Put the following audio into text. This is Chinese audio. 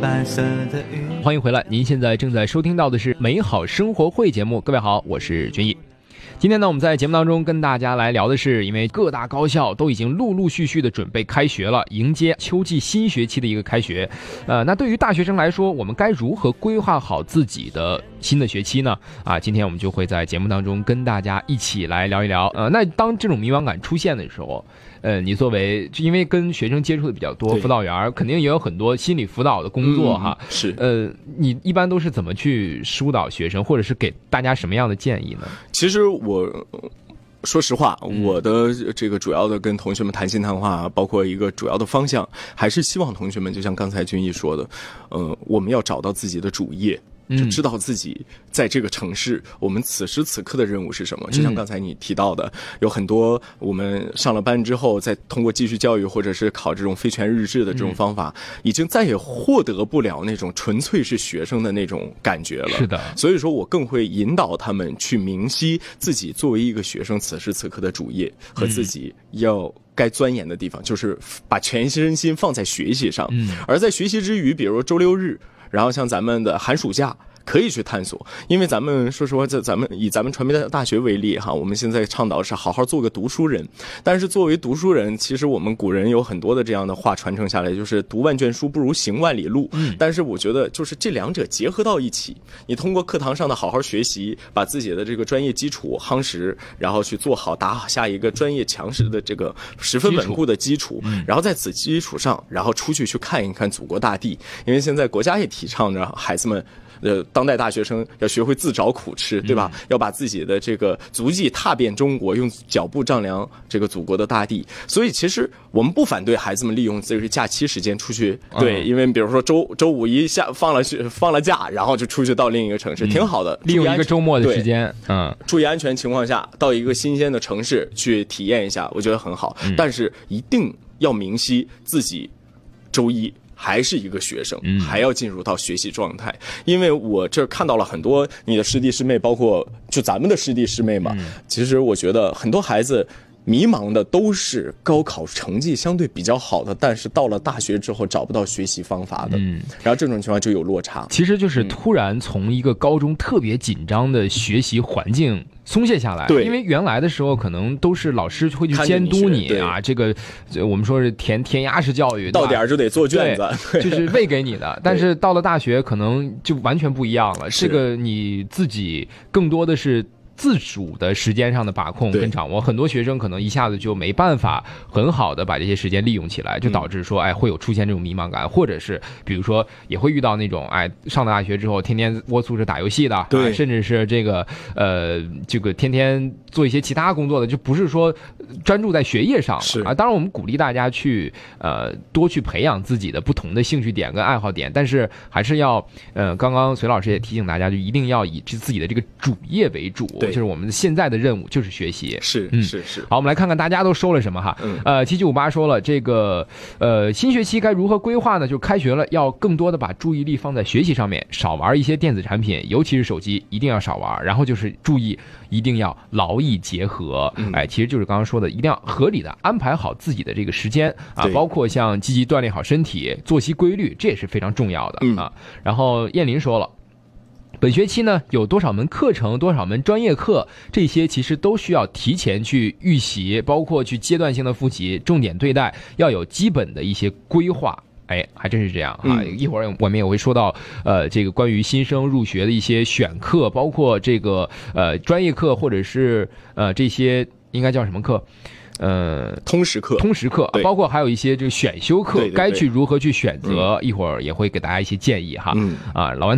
白色的云。 欢迎回来，您现在正在收听到的是美好生活会节目。各位好，我是君毅。今天呢，我们在节目当中跟大家来聊的是，因为各大高校都已经陆陆续续的准备开学了，迎接秋季新学期的一个开学。那对于大学生来说，我们该如何规划好自己的新的学期呢？今天我们就会在节目当中跟大家一起来聊一聊。那当这种迷茫感出现的时候，你作为因为跟学生接触的比较多，辅导员肯定也有很多心理辅导的工作哈。 是。 你一般都是怎么去疏导学生，或者是给大家什么样的建议呢？ 其实我说实话，我的这个主要的跟同学们谈心谈话，包括一个主要的方向，还是希望同学们就像刚才君毅说的，我们要找到自己的主业。就知道自己在这个城市我们此时此刻的任务是什么。就像刚才你提到的，有很多我们上了班之后再通过继续教育或者是考这种非全日制的这种方法，已经再也获得不了那种纯粹是学生的那种感觉了。 是的， 所以说我更会引导他们去明晰自己作为一个学生此时此刻的主业和自己要该钻研的地方，就是把全身心放在学习上。而在学习之余，比如周六日，然后像咱们的寒暑假可以去探索。因为咱们说实话，以咱们传媒大学为例哈，我们现在倡导是好好做个读书人。但是作为读书人，其实我们古人有很多的这样的话传承下来，就是读万卷书不如行万里路。但是我觉得就是这两者结合到一起，你通过课堂上的好好学习，把自己的这个专业基础夯实，然后去做好打下一个专业强势的这个十分稳固的基础，然后在此基础上，然后出去看一看祖国大地。因为现在国家也提倡着孩子们当代大学生要学会自找苦吃，对吧？要把自己的这个足迹踏遍中国，用脚步丈量这个祖国的大地。所以其实我们不反对孩子们利用这个假期时间出去，对，因为比如说周五一下放了假，然后就出去到另一个城市，挺好的， 利用一个周末的时间， 注意安全情况下到一个新鲜的城市去体验一下，我觉得很好。但是一定要明晰自己周一还是一个学生，还要进入到学习状态。因为我这看到了很多你的师弟师妹，包括就咱们的师弟师妹嘛，其实我觉得很多孩子迷茫的都是高考成绩相对比较好的，但是到了大学之后找不到学习方法的，然后这种情况就有落差。 其实就是突然从一个高中特别紧张的学习环境松懈下来。 对， 因为原来的时候可能都是老师会去监督你啊，这个我们说是填鸭式教育， 到点就得做卷子， 就是喂给你的。但是到了大学可能就完全不一样了，这个你自己更多的是自主的时间上的把控跟掌握。很多学生可能一下子就没办法很好的把这些时间利用起来，就导致说会有出现这种迷茫感，或者是比如说也会遇到那种上了大学之后天天窝宿着打游戏的，甚至是这个天天做一些其他工作的，就不是说专注在学业上当然我们鼓励大家去多去培养自己的不同的兴趣点跟爱好点，但是还是要刚刚隋老师也提醒大家，就一定要以自己的这个主业为主，就是我们现在的任务就是学习。 是。 好，我们来看看大家都说了什么哈。7758说了，这个新学期该如何规划呢？就开学了，要更多的把注意力放在学习上面，少玩一些电子产品，尤其是手机一定要少玩。然后就是注意一定要劳逸结合。其实就是刚刚说的，一定要合理的安排好自己的这个时间包括像积极锻炼好身体，作息规律，这也是非常重要的然后燕林说了，本学期呢有多少门课程，多少门专业课，这些其实都需要提前去预习，包括去阶段性的复习，重点对待，要有基本的一些规划。还真是这样一会儿我们也会说到这个关于新生入学的一些选课，包括这个专业课，或者是这些应该叫什么课？ 通识课， 包括还有一些这个选修课，该去如何去选择，一会儿也会给大家一些建议哈。老万